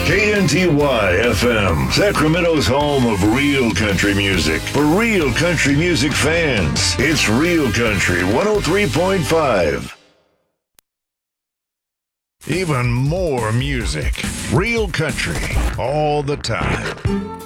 KNTY FM, Sacramento's home of real country music. For real country music fans, it's Real Country 103.5. Even more music. Real country all the time.